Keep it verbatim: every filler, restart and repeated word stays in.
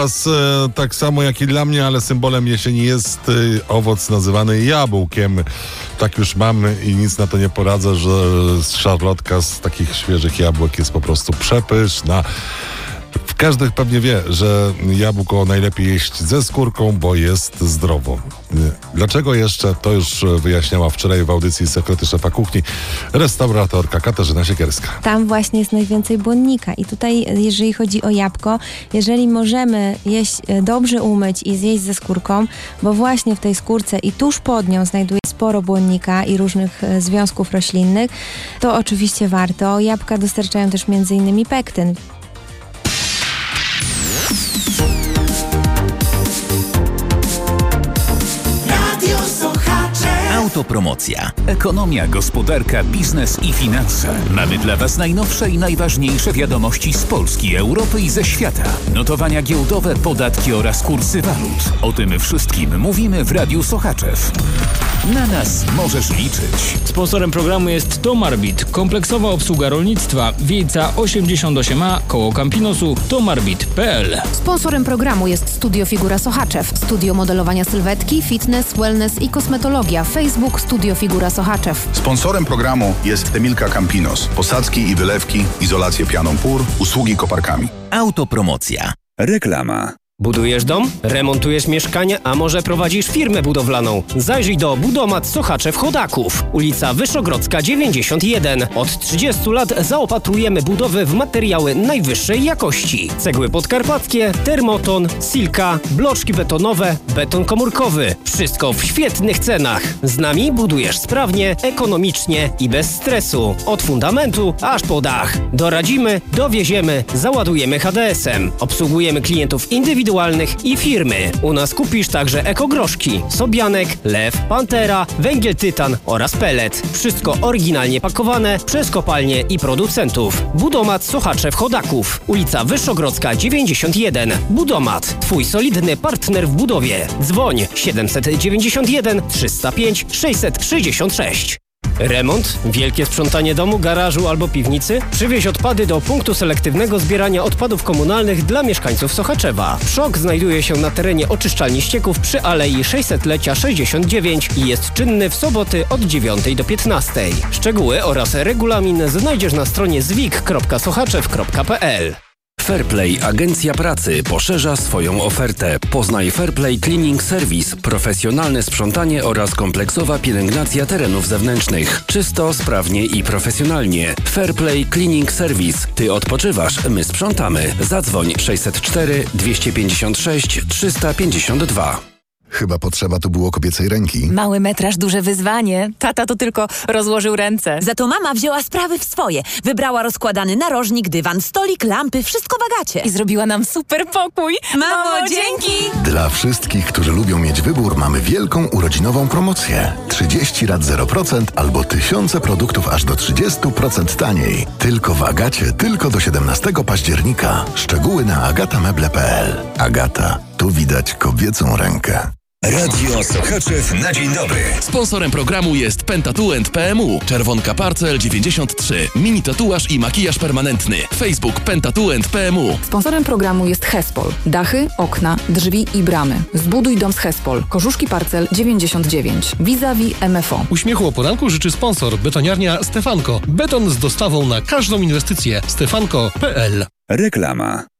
Tak samo jak i dla mnie, ale symbolem jesieni jest owoc nazywany jabłkiem. Tak już mamy i nic na to nie poradzę, że szarlotka z takich świeżych jabłek jest po prostu przepyszna. Każdy pewnie wie, że jabłko najlepiej jeść ze skórką, bo jest zdrowo. Dlaczego jeszcze? To już wyjaśniała wczoraj w audycji Sekrety Szefa Kuchni restauratorka Katarzyna Siekierska. Tam właśnie jest najwięcej błonnika i tutaj, jeżeli chodzi o jabłko, jeżeli możemy jeść, dobrze umyć i zjeść ze skórką, bo właśnie w tej skórce i tuż pod nią znajduje sporo błonnika i różnych związków roślinnych, to oczywiście warto. Jabłka dostarczają też między innymi pektyn. Autopromocja. Ekonomia, gospodarka, biznes i finanse. Mamy dla Was najnowsze i najważniejsze wiadomości z Polski, Europy i ze świata. Notowania giełdowe, podatki oraz kursy walut. O tym wszystkim mówimy w Radiu Sochaczew. Na nas możesz liczyć. Sponsorem programu jest Tomarbit, kompleksowa obsługa rolnictwa, Wiejca osiemdziesiąt osiem A, koło Campinosu, tomarbit kropka p l. Sponsorem programu jest Studio Figura Sochaczew, studio modelowania sylwetki, fitness, wellness i kosmetologia. Facebook Studio Figura Sochaczew. Sponsorem programu jest Emilka Campinos. Posadzki i wylewki, izolację pianą pór, usługi koparkami. Autopromocja. Reklama. Budujesz dom? Remontujesz mieszkanie? A może prowadzisz firmę budowlaną? Zajrzyj do Budomat Sochaczew Chodaków. Ulica Wyszogrodzka dziewięćdziesiąt jeden. Od trzydziestu lat zaopatrujemy budowy w materiały najwyższej jakości. Cegły podkarpackie, termoton, silka, bloczki betonowe, beton komórkowy. Wszystko w świetnych cenach. Z nami budujesz sprawnie, ekonomicznie i bez stresu. Od fundamentu aż po dach. Doradzimy, dowieziemy, załadujemy H D S-em. Obsługujemy klientów indywidualnych i firmy. U nas kupisz także ekogroszki, sobianek, lew, pantera, węgiel tytan oraz pelet. Wszystko oryginalnie pakowane przez kopalnie i producentów. Budomat Sochaczew Chodaków. Ulica Wyszogrodzka dziewięćdziesiąt jeden. Budomat. Twój solidny partner w budowie. Dzwoń siedemset dziewięćdziesiąt jeden trzysta pięć sześćset sześćdziesiąt sześć. Remont, wielkie sprzątanie domu, garażu albo piwnicy? Przywieź odpady do punktu selektywnego zbierania odpadów komunalnych dla mieszkańców Sochaczewa. Przok znajduje się na terenie oczyszczalni ścieków przy Alei sześćsetlecia sześćdziesiąt dziewięć i jest czynny w soboty od dziewiątej do piętnastej. Szczegóły oraz regulamin znajdziesz na stronie zwik kropka sochaczew kropka p l. Fairplay Agencja Pracy poszerza swoją ofertę. Poznaj Fairplay Cleaning Service, profesjonalne sprzątanie oraz kompleksowa pielęgnacja terenów zewnętrznych. Czysto, sprawnie i profesjonalnie. Fairplay Cleaning Service. Ty odpoczywasz, my sprzątamy. Zadzwoń sześćset cztery dwieście pięćdziesiąt sześć trzysta pięćdziesiąt dwa. Chyba potrzeba tu było kobiecej ręki. Mały metraż, duże wyzwanie. Tata to tylko rozłożył ręce. Za to mama wzięła sprawy w swoje. Wybrała rozkładany narożnik, dywan, stolik, lampy, wszystko w Agacie. I zrobiła nam super pokój. Mamo, Mamo dzięki! Dla wszystkich, którzy lubią mieć wybór, mamy wielką urodzinową promocję. trzydzieści rat zero procent albo tysiące produktów aż do trzydzieści procent taniej. Tylko w Agacie, tylko do siedemnastego października. Szczegóły na agatameble kropka p l. Agata, tu widać kobiecą rękę. Radio Sochaczew na dzień dobry. Sponsorem programu jest Pentatuent P M U, Czerwonka Parcel dziewięćdziesiąt trzy, mini tatuaż i makijaż permanentny. Facebook Pentatuent P M U. Sponsorem programu jest Hespol. Dachy, okna, drzwi i bramy. Zbuduj dom z Hespol. Korzuszki Parcel dziewięćdziesiąt dziewięć. Vis-a-vis M F O. Uśmiechu o poranku życzy sponsor Betoniarnia Stefanko. Beton z dostawą na każdą inwestycję. stefanko kropka p l. Reklama.